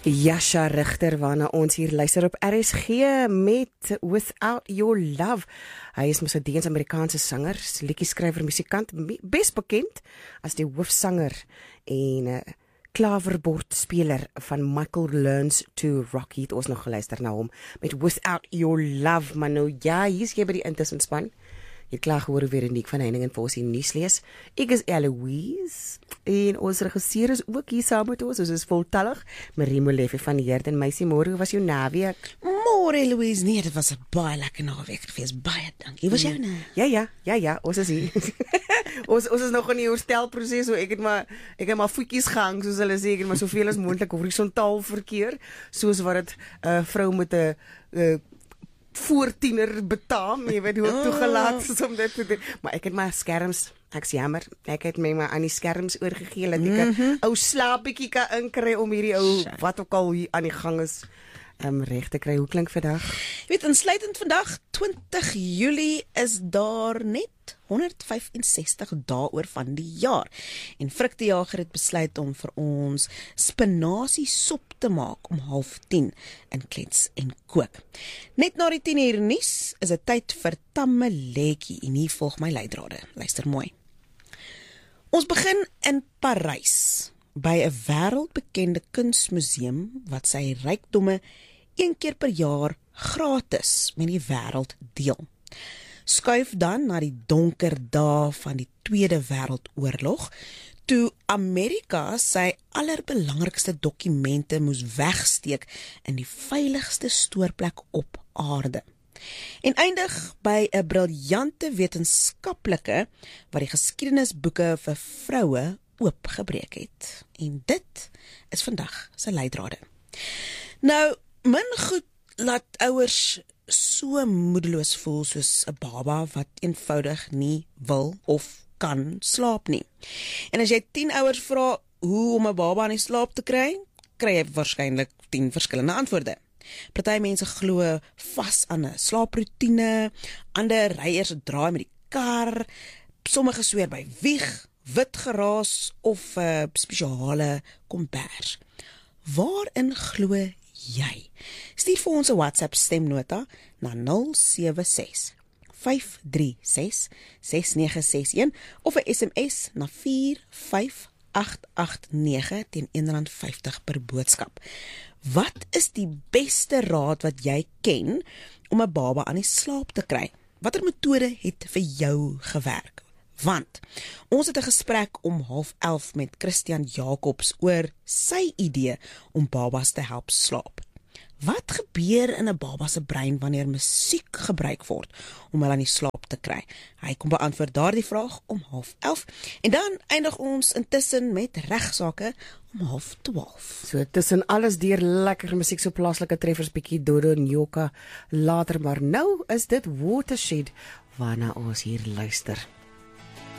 Jascha Richter, waarna ons hier luister op RSG met Without Your Love. Hy is mos 'n Deens-Amerikaanse sanger, liedjie-skrywer, musikant, bes bekend as die hoofsanger en klaverbordspeler van Michael Learns to Rock. Het ons nog geluister na hom met Without Your Love. Maar nou ja, hier is jy by die intussenspan. Jy klaar gehoor hoe Veronique van Heiningen vir ons die nuus lees. Ek is Eloise en ons regisseur is ook hier saam met ons. Ons is voltallig. Marie Molefe van Heerden. Meisie, môre, hoe was jou naweek? Môre Eloise, nee, dit was 'n baie lekker naweek gewees. Baie dankie. Was jou nou? Ja, ons is hier. ons is nog in die herstelproses, so ek het maar voetjies gehang, soos hulle sê, ek het maar soveel as moontlik horisontaal verkeer, soos wat dit vrou met 'n voortiener betaam, jy weet hoe ek toegelaat is om dit te doen. Maar ek het my skerms, ek's jammer, ek het my maar aan die skerms oorgegee, dat ek 'n ou slaapbietjie kan inkry om hierdie ou, wat ook al hier aan die gang is, reg te kry. Hoe klink vandag? Jy weet, insluitend vandag, 20 Julie, is daar net 165 dae oor van die jaar. En Frik die Jager het besluit om vir ons spinasie sop te maak om 9:30 in Klets en Kook. Net na die 10:00 nuus is dit tyd vir Tamaletjie en hier volg my leidrade. Luister mooi. Ons begin in Parys by 'n wêreldbekende kunsmuseum wat sy rykdomme 1 keer per jaar gratis met die wêreld deel. Skuif dan na die donker dae van die Tweede Wêreldoorlog, toe Amerika sy allerbelangrikste dokumente moes wegsteek in die veiligste stoorplek op aarde. En eindig by 'n briljante wetenskaplike wat die geskiedenisboeke vir vroue oopgebreek het. En dit is vandag sy leidrade. Nou, min goed laat ouers so moedeloos voel soos 'n baba wat eenvoudig nie wil of kan slaap nie. En as jy 10 ouers vra hoe om 'n baba aan die slaap te kry, kry jy waarskynlik 10 verskillende antwoorde. Party mense glo vas aan 'n slaaproetine, ander ry eers 'n draai met die kar, sommige sweer by wieg, wit geraas of 'n spesiale kombers. Waarin glo jy? Stuur vir ons 'n WhatsApp stemnota na 076 536 6961 of 'n SMS na 45889 teen R1.50 per boodskap. Wat is die beste raad wat jy ken om 'n baba aan die slaap te kry? Watter metode het vir jou gewerk? Want ons het 'n gesprek om 10:30 met Christian Jacobs oor sy idee om babas te help slaap. Wat gebeur in 'n baba se brein wanneer musiek gebruik word om hulle aan die slaap te kry? Hy kom beantwoord daardie vraag om 11:30 en dan eindig ons intussen met regsaake om 11:30. So tussen alles deur lekker musiek, so plaaslike treffers, bietjie Dodo en Joka later, maar nou is dit Watershed waarna ons hier luister.